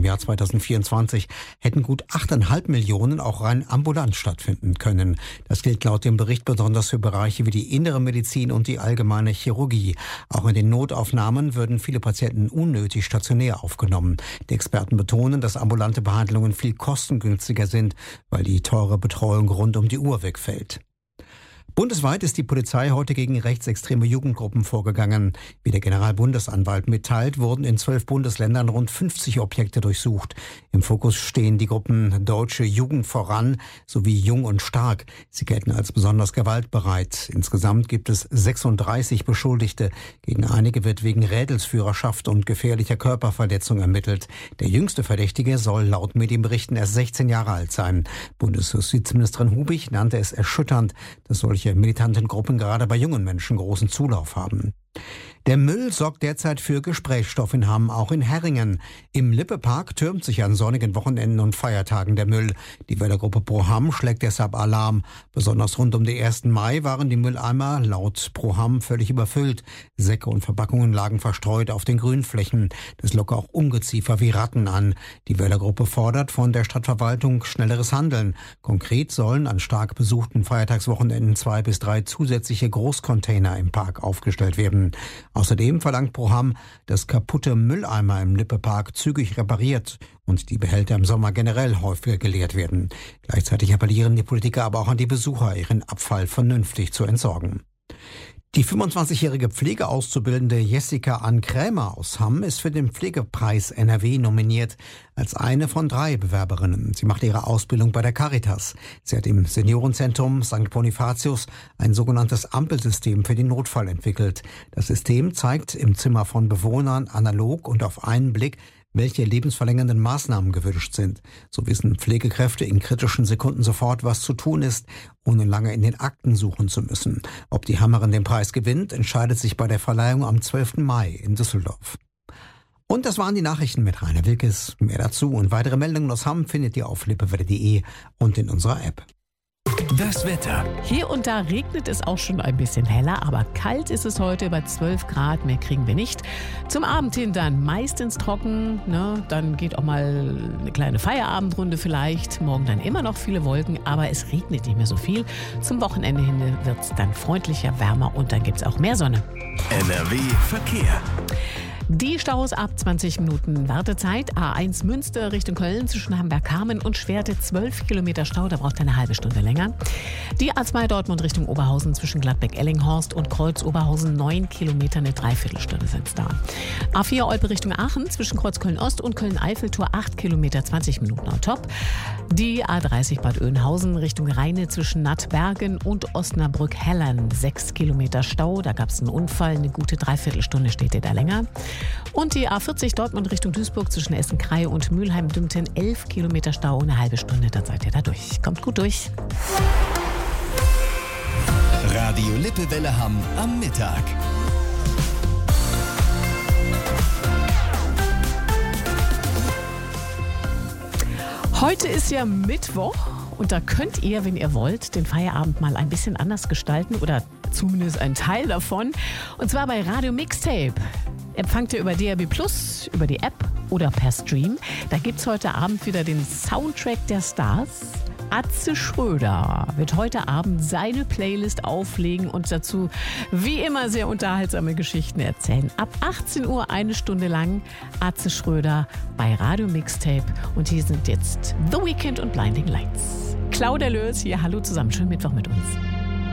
Jahr 2024 hätten gut 8,5 Millionen auch rein ambulant stattfinden können. Das gilt laut dem Bericht besonders für Bereiche wie die innere Medizin und die allgemeine Chirurgie. Auch in den Notaufnahmen würden viele Patienten unnötig stationär aufgenommen. Die Experten betonen, dass ambulante Behandlungen viel kostengünstiger sind, weil die teure Betreuung rund um die Uhr wegfällt. Bundesweit ist die Polizei heute gegen rechtsextreme Jugendgruppen vorgegangen. Wie der Generalbundesanwalt mitteilt, wurden in 12 Bundesländern rund 50 Objekte durchsucht. Im Fokus stehen die Gruppen Deutsche Jugend voran sowie Jung und Stark. Sie gelten als besonders gewaltbereit. Insgesamt gibt es 36 Beschuldigte. Gegen einige wird wegen Rädelsführerschaft und gefährlicher Körperverletzung ermittelt. Der jüngste Verdächtige soll laut Medienberichten erst 16 Jahre alt sein. Bundesjustizministerin Hubig nannte es erschütternd, dass solche militanten Gruppen gerade bei jungen Menschen großen Zulauf haben. Der Müll sorgt derzeit für Gesprächsstoff in Hamm, auch in Herringen. Im Lippe-Park türmt sich an sonnigen Wochenenden und Feiertagen der Müll. Die Wählergruppe Pro Hamm schlägt deshalb Alarm. Besonders rund um den 1. Mai waren die Mülleimer laut Pro Hamm völlig überfüllt. Säcke und Verpackungen lagen verstreut auf den Grünflächen. Das lockt auch Ungeziefer wie Ratten an. Die Wählergruppe fordert von der Stadtverwaltung schnelleres Handeln. Konkret sollen an stark besuchten Feiertagswochenenden 2 bis 3 zusätzliche Großcontainer im Park aufgestellt werden. Außerdem verlangt Pro Hamm, dass kaputte Mülleimer im Lippe-Park zügig repariert und die Behälter im Sommer generell häufiger geleert werden. Gleichzeitig appellieren die Politiker aber auch an die Besucher, ihren Abfall vernünftig zu entsorgen. Die 25-jährige Pflegeauszubildende Jessica Ann Krämer aus Hamm ist für den Pflegepreis NRW nominiert, als eine von 3 Bewerberinnen. Sie macht ihre Ausbildung bei der Caritas. Sie hat im Seniorenzentrum St. Bonifatius ein sogenanntes Ampelsystem für den Notfall entwickelt. Das System zeigt im Zimmer von Bewohnern analog und auf einen Blick, welche lebensverlängernden Maßnahmen gewünscht sind. So wissen Pflegekräfte in kritischen Sekunden sofort, was zu tun ist, ohne lange in den Akten suchen zu müssen. Ob die Hammerin den Preis gewinnt, entscheidet sich bei der Verleihung am 12. Mai in Düsseldorf. Und das waren die Nachrichten mit Rainer Wilkes. Mehr dazu und weitere Meldungen aus Hamm findet ihr auf lippewelle.de und in unserer App. Das Wetter. Hier und da regnet es auch schon ein bisschen heller, aber kalt ist es heute bei 12 Grad, mehr kriegen wir nicht. Zum Abend hin dann meistens trocken, dann geht auch mal eine kleine Feierabendrunde vielleicht. Morgen dann immer noch viele Wolken, aber es regnet nicht mehr so viel. Zum Wochenende hin wird es dann freundlicher, wärmer und dann gibt es auch mehr Sonne. NRW Verkehr. Die Staus ab 20 Minuten Wartezeit. A1 Münster Richtung Köln zwischen Hamburg-Kamen und Schwerte 12 Kilometer Stau, da braucht er eine halbe Stunde länger. Die A2 Dortmund Richtung Oberhausen zwischen Gladbeck-Ellinghorst und Kreuz-Oberhausen 9 Kilometer, eine Dreiviertelstunde sind's da. A4 Olpe Richtung Aachen zwischen Kreuz Köln-Ost und Köln-Eiffeltor 8 Kilometer, 20 Minuten on top. Die A30 Bad Oeynhausen Richtung Rheine zwischen Nattbergen und Osnabrück-Hellern 6 Kilometer Stau, da gab's einen Unfall, eine gute Dreiviertelstunde steht ihr da länger. Und die A40 Dortmund Richtung Duisburg zwischen Essen-Krei und Mülheim-Dümpten 11 Kilometer Stau, eine halbe Stunde, dann seid ihr da durch. Kommt gut durch. Radio Lippewelle Hamm am Mittag. Heute ist ja Mittwoch und da könnt ihr, wenn ihr wollt, den Feierabend mal ein bisschen anders gestalten oder zumindest einen Teil davon. Und zwar bei Radio Mixtape. Empfangt ihr über DAB+, über die App oder per Stream. Da gibt's heute Abend wieder den Soundtrack der Stars. Atze Schröder wird heute Abend seine Playlist auflegen und dazu wie immer sehr unterhaltsame Geschichten erzählen. Ab 18 Uhr eine Stunde lang Atze Schröder bei Radio Mixtape. Und hier sind jetzt The Weeknd und Blinding Lights. Claudia Löß hier, hallo zusammen, schönen Mittwoch mit uns.